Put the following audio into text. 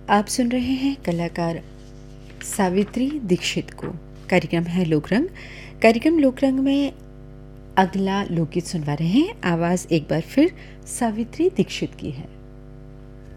आप सुन रहे हैं कलाकार सावित्री दीक्षित को। कार्यक्रम है लोकरंग। कार्यक्रम लोकरंग में अगला लोकगीत सुनवा रहे हैं। आवाज़ एक बार फिर सावित्री दीक्षित की है।